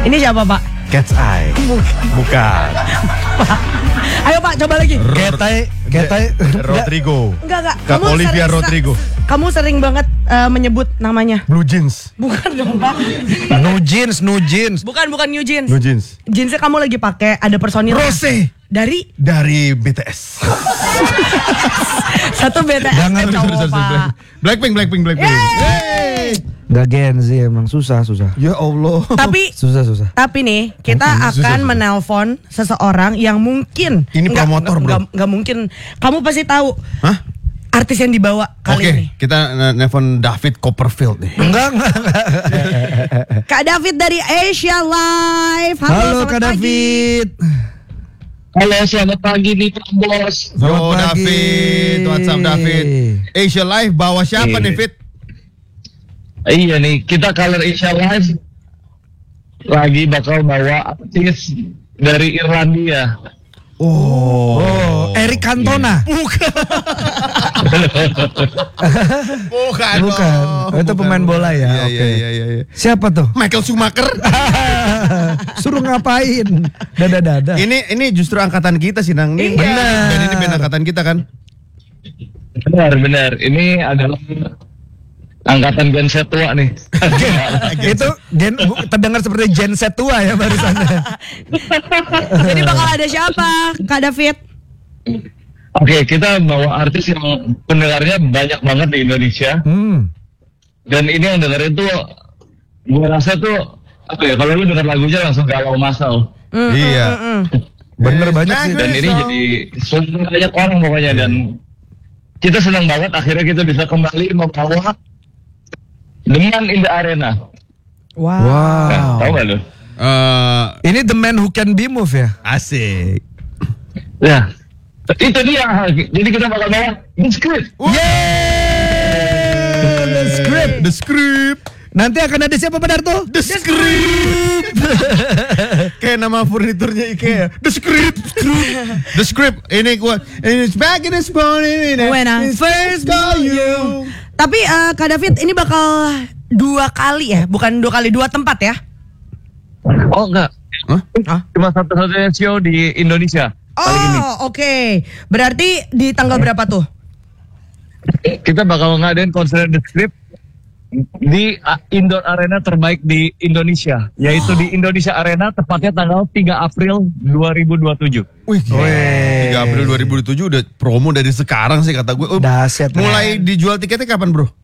Ini siapa Pak? Cat's Eye. Bukan. Ayo Pak, coba lagi. Ketai Rodrigo. Enggak. Olivia Rodrigo. Kamu sering banget menyebut namanya. Blue Jeans. Bukan dong Pak. New Jeans. Bukan New Jeans. Blue Jeans. Jeansnya kamu lagi pakai, ada personil. Rose. Dari BTS. Satu BTS. Jangan, cowok, Pak. Blackpink. Hey. Gak Gen Z emang susah. Ya Allah. Tapi Susah. Tapi nih kita akan menelpon seseorang yang mungkin Ini promotor, bro. Nggak mungkin. Kamu pasti tahu. Hah? Artis yang dibawa kali ini. Oke, kita nelfon David Copperfield nih. Enggak. Kak David dari Asia Live. Halo selamat Kak pagi. David. Halo, selamat pagi nih Pak Bos. Yo Selamat pagi. David, what's up David? Asia Live bawa siapa nih Fit? Iya nih, kita Color Asia Live lagi bakal bawa artis dari Irlandia. Oh, Eric Cantona. Bukan. Bukan. Itu pemain bola ya. Oke. Iya. Siapa tuh? Michael Schumacher. Suruh ngapain? Dada. Ini justru angkatan kita sih Nang. Ini Iya. Dan ini band angkatan kita kan. Benar. Ini adalah angkatan Gen Z tua nih. Itu terdengar seperti Gen Z tua ya barusan. Jadi bakal ada siapa Kak David? Oke, kita bawa artis yang pendengarnya banyak banget di Indonesia. Dan ini yang dengerin tuh, gue rasa tuh, apa ya, kalau lu denger lagunya langsung galau masal. Iya. Bener banyak sih. Dan ini jadi suara banyak orang pokoknya. Dan kita senang banget akhirnya kita bisa kembali membawa dengan in the Arena. Wow. Nah, tahu gak lu? Ini The Man Who Can Be Moved ya? Asik. Ya, itu dia. Jadi kita bakal bawa The Script. The Script. Nanti akan ada siapa Padarto? The Script. Kayak nama furniturnya IKEA. The Script. Ini gua. It's back in this morning. When I first call you. Tapi Kak David ini bakal 2 kali ya, bukan 2 kali, 2 tempat ya? Oh enggak. Hah? Cuma satu-satunya show di Indonesia kali ini. Oh, oke. Berarti di tanggal berapa tuh? Kita bakal ngadain konser The Script di indoor arena terbaik di Indonesia, yaitu di Indonesia Arena, tepatnya tanggal 3 April 2027. Wih, 3 April 2007 udah promo dari sekarang sih kata gue. Dahsyat. Mulai dijual tiketnya kapan, Bro?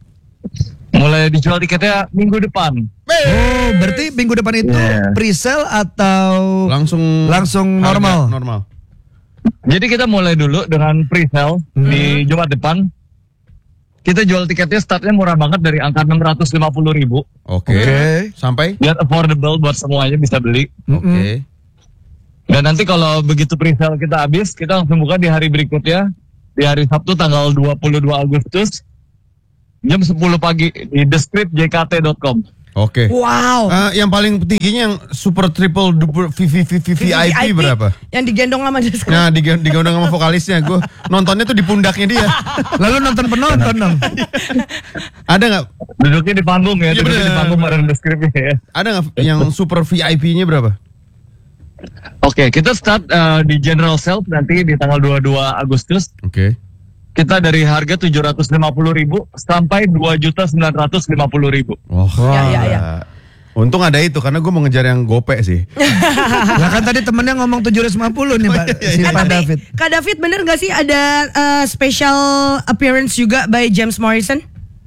Mulai dijual tiketnya minggu depan. Oh, berarti minggu depan itu pre-sale atau langsung normal? Normal. Jadi kita mulai dulu dengan pre-sale di Jumat depan. Kita jual tiketnya startnya murah banget dari angka 650.000. Oke. Sampai? Biar affordable buat semuanya bisa beli. Oke. Dan nanti kalau begitu pre-sale kita habis, kita langsung buka di hari berikutnya. Di hari Sabtu tanggal 22 Agustus. Jam 10 pagi di thescriptjkt.com. Oke. Wow. Yang paling tingginya yang super triple duper VIP berapa? Yang digendong sama The Script. Nah, digendong sama vokalisnya. Gue nontonnya tuh di pundaknya dia. Lalu nonton penonton dong. Ada nggak? Duduknya di panggung ya, Iya, duduknya bener. di panggung bareng The Script ya. Ada nggak yang super VIP-nya berapa? Oke, kita start di General Sale nanti di tanggal 22 Agustus. Oke. Kita dari harga 750.000 sampai 2.950.000. Oh, Ya. Untung ada itu karena gue mau ngejar yang gope sih. Lah kan tadi temennya ngomong 750 nih Pak, si Pak Tapi David. Kak David bener gak sih ada special appearance juga by James Morrison?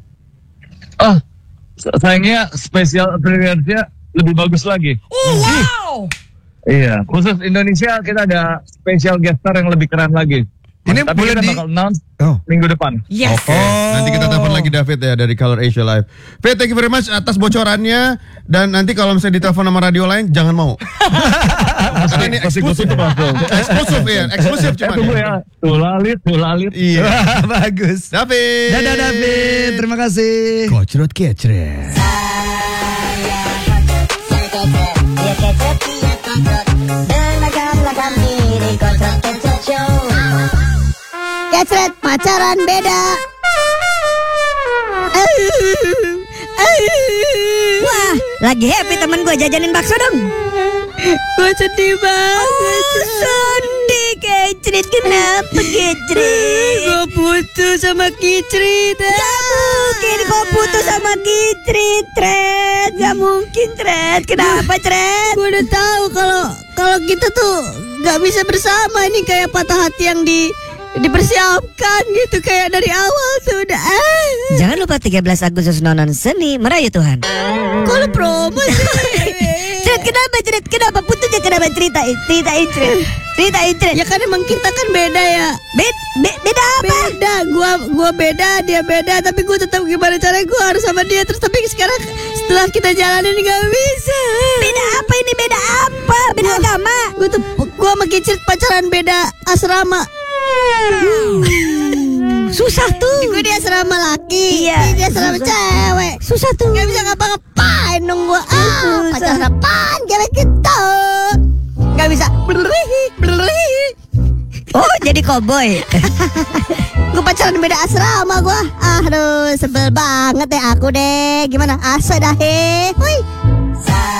Oh, sayangnya special appearance-nya lebih bagus lagi. Oh wow. Iya, khusus Indonesia kita ada special guest star yang lebih keren lagi. Ini Tapi boleh kita di- bakal announce Oh. minggu depan. Yes. Oke, nanti kita telepon lagi David ya dari Color Asia Live. Fit, thank you very much atas bocorannya. Dan nanti kalau misalnya ditelepon sama radio lain, jangan mau. Karena ini eksklusif. Eksklusif cuman. Tunggu ya, tuh lalit. Iya. Bagus. David. Dadah David, terima kasih. Kocrot kecret. Kecret pacaran beda. Wah, Lagi happy temen gue jajanin bakso dong. Gue sedih banget. Sedih Kecrit. Kenapa Kecrit? Gue putus sama Kicrit. Gak mungkin kau putus sama Kicrit, Tret. Gak mungkin, Tret. Kenapa, Tret? Gue udah tahu kalau kita tuh gak bisa bersama. Ini kayak patah hati yang dipersiapkan gitu, kayak dari awal sudah. Jangan lupa 13 Agustus nonton seni merayu Tuhan. Kalau promo sih. Cret, kenapa putusnya, kenapa ceritain Cret. Ya kan emang kita kan beda ya. Beda apa? Beda, gua beda, dia beda, tapi gua tetap gimana caranya gua harus sama dia terus, tapi sekarang setelah kita jalanin nggak bisa. Beda apa ini? Beda apa? Beda agama. Gua sama Kicrit pacaran beda asrama. Susah tuh. Gue di asrama laki, dia di asrama cewek. Susah tuh. Gak bisa ngapa-ngapain dong gue. Pacaran apaan kayak gitu. Gak bisa. Oh, jadi koboi. Gue pacaran beda asrama gue. Aduh, sebel banget deh aku deh. Gimana? Asa dah he. Woi.